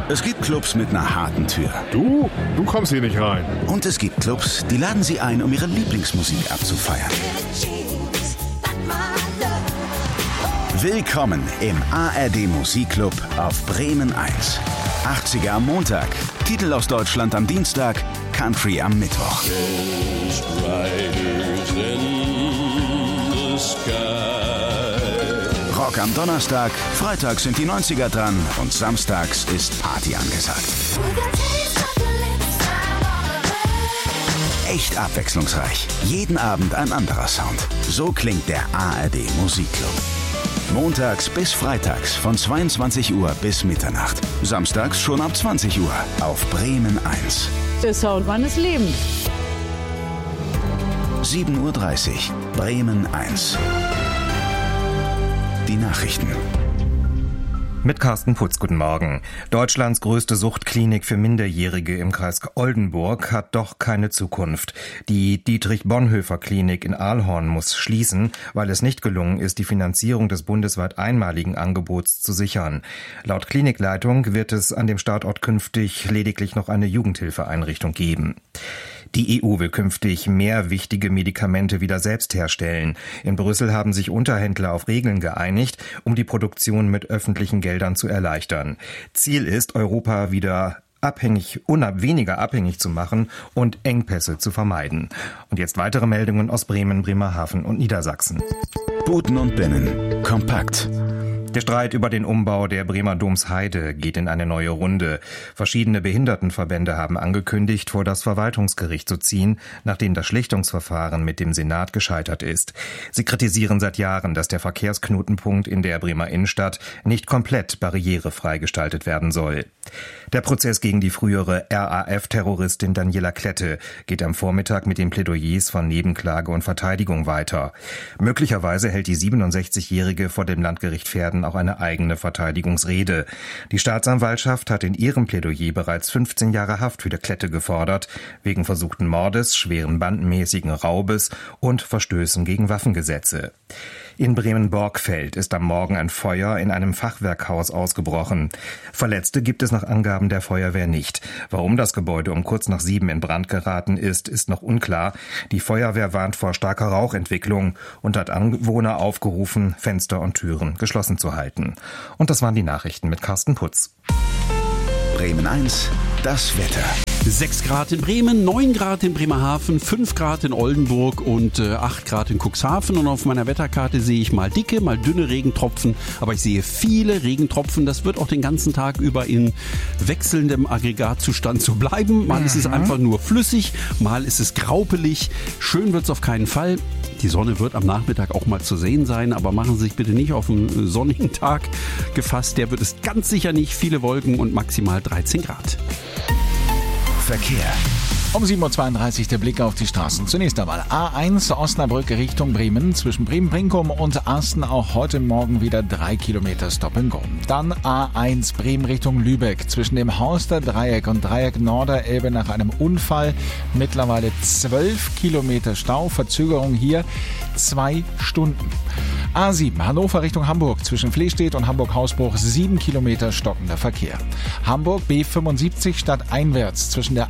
Es gibt Clubs mit einer harten Tür. Du kommst hier nicht rein. Und es gibt Clubs, die laden Sie ein, um ihre Lieblingsmusik abzufeiern. Willkommen im ARD Musikclub auf Bremen 1. 80er am Montag, Titel aus Deutschland am Dienstag, Country am Mittwoch. Rock am Donnerstag, Freitags sind die 90er dran und samstags ist Party angesagt. Echt abwechslungsreich. Jeden Abend ein anderer Sound. So klingt der ARD Musikclub. Montags bis freitags von 22 Uhr bis Mitternacht. Samstags schon ab 20 Uhr auf Bremen 1. Der Sound meines Lebens. 7.30 Uhr, Bremen 1. Die Nachrichten. Mit Carsten Putz, guten Morgen. Deutschlands größte Suchtklinik für Minderjährige im Kreis Oldenburg hat doch keine Zukunft. Die Dietrich-Bonhoeffer-Klinik in Ahlhorn muss schließen, weil es nicht gelungen ist, die Finanzierung des bundesweit einmaligen Angebots zu sichern. Laut Klinikleitung wird es an dem Standort künftig lediglich noch eine Jugendhilfeeinrichtung geben. Die EU will künftig mehr wichtige Medikamente wieder selbst herstellen. In Brüssel haben sich Unterhändler auf Regeln geeinigt, um die Produktion mit öffentlichen Geldern zu erleichtern. Ziel ist, Europa wieder weniger abhängig zu machen und Engpässe zu vermeiden. Und jetzt weitere Meldungen aus Bremen, Bremerhaven und Niedersachsen. Buten und Binnen. Kompakt. Der Streit über den Umbau der Bremer Domsheide geht in eine neue Runde. Verschiedene Behindertenverbände haben angekündigt, vor das Verwaltungsgericht zu ziehen, nachdem das Schlichtungsverfahren mit dem Senat gescheitert ist. Sie kritisieren seit Jahren, dass der Verkehrsknotenpunkt in der Bremer Innenstadt nicht komplett barrierefrei gestaltet werden soll. Der Prozess gegen die frühere RAF-Terroristin Daniela Klette geht am Vormittag mit den Plädoyers von Nebenklage und Verteidigung weiter. Möglicherweise hält die 67-Jährige vor dem Landgericht Verden auch eine eigene Verteidigungsrede. Die Staatsanwaltschaft hat in ihrem Plädoyer bereits 15 Jahre Haft für die Klette gefordert, wegen versuchten Mordes, schweren bandenmäßigen Raubes und Verstößen gegen Waffengesetze. In Bremen-Borgfeld ist am Morgen ein Feuer in einem Fachwerkhaus ausgebrochen. Verletzte gibt es nach Angaben der Feuerwehr nicht. Warum das Gebäude um kurz nach 7 in Brand geraten ist, ist noch unklar. Die Feuerwehr warnt vor starker Rauchentwicklung und hat Anwohner aufgerufen, Fenster und Türen geschlossen zu halten. Und das waren die Nachrichten mit Carsten Putz. Bremen 1, das Wetter. 6 Grad in Bremen, 9 Grad in Bremerhaven, 5 Grad in Oldenburg und 8 Grad in Cuxhaven. Und auf meiner Wetterkarte sehe ich mal dicke, mal dünne Regentropfen. Aber ich sehe viele Regentropfen. Das wird auch den ganzen Tag über in wechselndem Aggregatzustand so bleiben. Mal ist es einfach nur flüssig, mal ist es graupelig. Schön wird es auf keinen Fall. Die Sonne wird am Nachmittag auch mal zu sehen sein, aber machen Sie sich bitte nicht auf einen sonnigen Tag gefasst. Der wird es ganz sicher nicht. Viele Wolken und maximal 13 Grad. Verkehr. Um 7.32 Uhr der Blick auf die Straßen. Zunächst einmal A1 Osnabrück Richtung Bremen. Zwischen Bremen-Brinkum und Asten auch heute Morgen wieder 3 Kilometer Stop and Go. Dann A1 Bremen Richtung Lübeck. Zwischen dem Horster Dreieck und Dreieck Norderelbe nach einem Unfall mittlerweile 12 Kilometer Stau. Verzögerung hier 2 Stunden. A7 Hannover Richtung Hamburg. Zwischen Flehstedt und Hamburg-Hausbruch 7 Kilometer stockender Verkehr. Hamburg B75 stadteinwärts. Zwischen der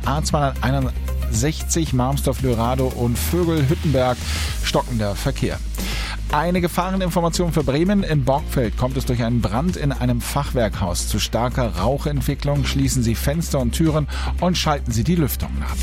A261 Marmsdorf-Lörrado und Vögel-Hüttenberg stockender Verkehr. Eine Gefahreninformation für Bremen. In Borgfeld kommt es durch einen Brand in einem Fachwerkhaus zu starker Rauchentwicklung. Schließen Sie Fenster und Türen und schalten Sie die Lüftungen ab.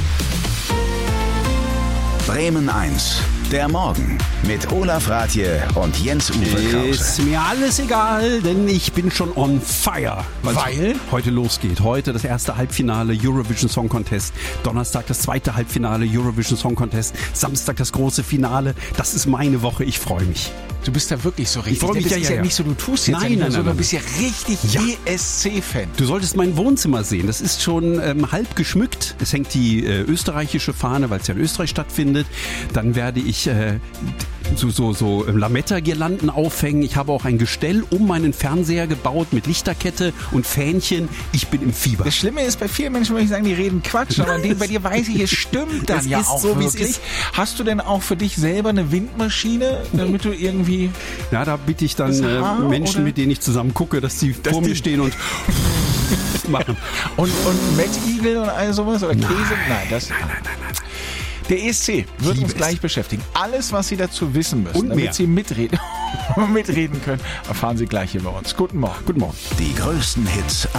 Bremen 1, der Morgen mit Olaf Rathje und Jens-Uwe Krause. Ist mir alles egal, denn ich bin schon on fire. Weil heute losgeht. Heute das erste Halbfinale Eurovision Song Contest. Donnerstag das zweite Halbfinale Eurovision Song Contest. Samstag das große Finale. Das ist meine Woche. Ich freue mich. Du bist da wirklich so richtig. Ich freue mich, das ist ja nicht so, du tust jetzt nein, du bist ja richtig ESC-Fan. Du solltest mein Wohnzimmer sehen. Das ist schon halb geschmückt. Es hängt die österreichische Fahne, weil es ja in Österreich stattfindet. Dann werde ich so Lametta-Girlanden aufhängen. Ich habe auch ein Gestell um meinen Fernseher gebaut mit Lichterkette und Fähnchen. Ich bin im Fieber. Das Schlimme ist, bei vielen Menschen würde ich sagen, die reden Quatsch, aber bei dir weiß ich, es stimmt dann es ja ist auch so, wie es wirklich. ist. Hast du denn auch für dich selber eine Windmaschine, damit du irgendwie... Ja, da bitte ich dann Das Haar, Menschen, oder? mit denen ich zusammen gucke, dass die vor mir stehen und machen. Und Mettigel und all sowas? Oder Käse? Nein, das... Nein. Der ESC wird uns gleich beschäftigen. Alles, was Sie dazu wissen müssen, Und damit mehr. Sie mitreden können, erfahren Sie gleich hier bei uns. Guten Morgen. Guten Morgen. Die größten Hits